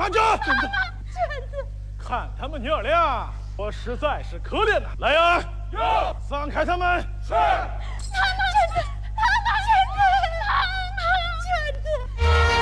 看着，真的，看他们娘俩，我实在是可怜呐。来人，放开他们！是。